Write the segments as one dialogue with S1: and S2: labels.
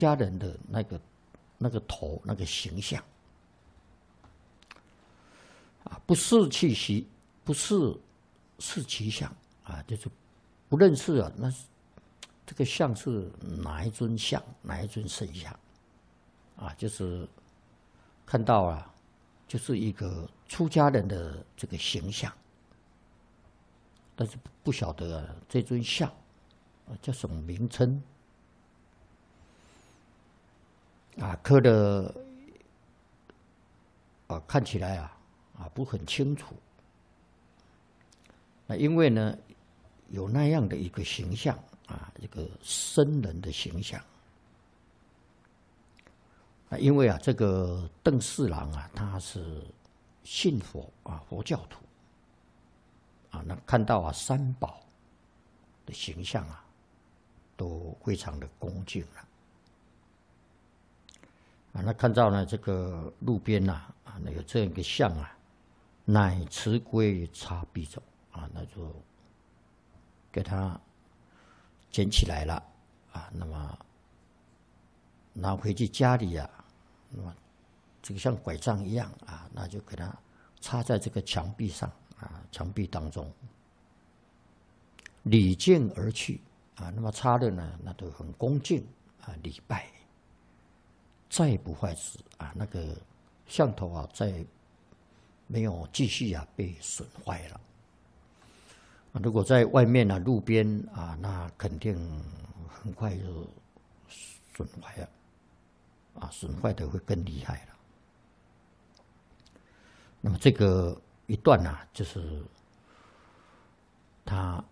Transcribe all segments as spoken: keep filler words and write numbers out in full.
S1: 家人的那个那个头那个形象啊，不是气息，不是是其相啊，就是不认识啊，那这个像是哪一尊像，哪一尊圣像啊，就是看到啊，就是一个出家人的这个形象，但是不晓得、啊、这尊像、啊、叫什么名称啊，刻的啊看起来啊啊不很清楚。那因为呢有那样的一个形象啊，一个僧人的形象。啊，因为啊这个邓四郎啊他是信佛啊佛教徒啊，那看到啊三宝的形象啊都非常的恭敬了。啊，那看到呢这个路边呐 啊, 啊，那有这样一个像啊，乃持归插臂走啊，那就给他捡起来了啊，那么拿回去家里啊，那么这个像拐杖一样啊，那就给他插在这个墙壁上啊，墙壁当中，礼敬而去啊，那么插的呢，那都很恭敬啊，礼拜。再不坏时啊，那个像头啊，再没有继续啊被损坏了。啊，如果在外面啊路边啊，那肯定很快就损坏了，啊，损坏的会更厉害了。那么这个一段啊，就是他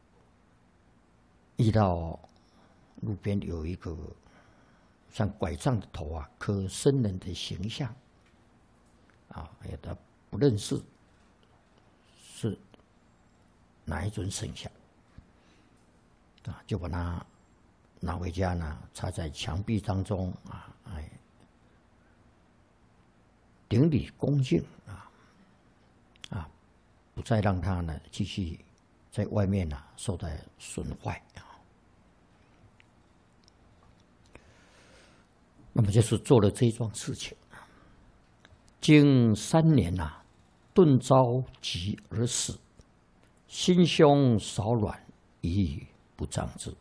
S1: 遇到路边有一个像拐杖的头啊，刻僧人的形象啊，也他不认识是哪一尊圣像啊，就把它拿回家呢，插在墙壁当中啊，哎，顶礼恭敬啊啊，不再让它呢继续在外面呢受到损坏啊。那么就是做了这一桩事情。经三年呐、啊，顿遭疾而死，心胸少软，亦不仗之。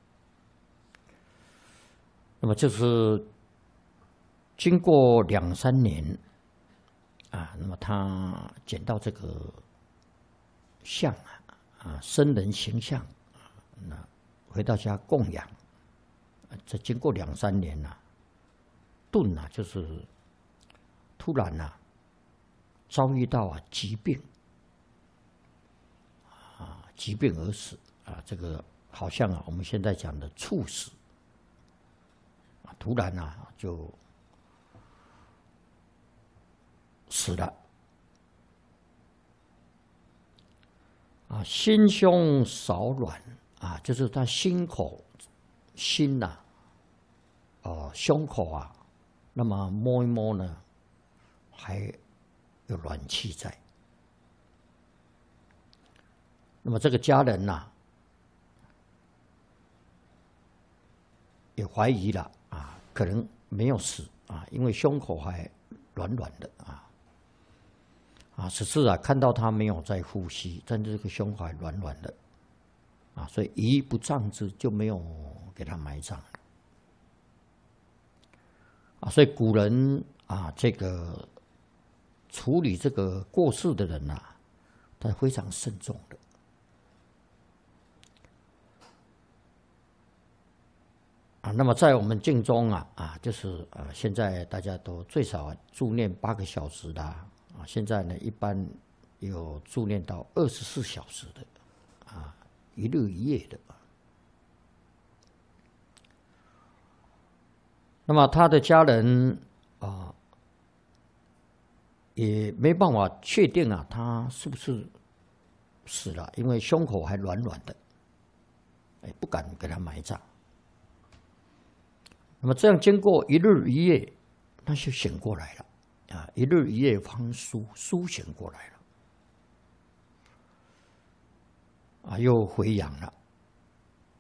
S1: 那么就是经过两三年啊，那么他捡到这个像啊啊僧人形象啊，那回到家供养。这经过两三年呐、啊。顿啊，就是突然啊，遭遇到啊疾病，啊疾病而死啊，这个好像啊我们现在讲的猝死，啊突然啊就死了，啊心胸少软啊，就是他心口心呐、啊，哦胸口啊。那么摸一摸呢，还有暖气在。那么这个家人呐、啊，也怀疑了啊，可能没有死啊，因为胸口还软软的啊。啊，只是啊看到他没有在呼吸，但是这个胸口还软软的啊，所以一不葬之，就没有给他埋葬了。啊，所以古人啊，这个处理这个过世的人呐、啊，他非常慎重的。啊，那么在我们净宗啊啊，就是啊，现在大家都最少助念八个小时的啊，现在呢一般有助念到二十四小时的啊，一日一夜的。那么他的家人啊，也没办法确定啊，他是不是死了，因为胸口还软软的，哎，不敢给他埋葬。那么这样经过一日一夜，他就醒过来了啊！一日一夜方苏，苏醒过来了啊，又回阳了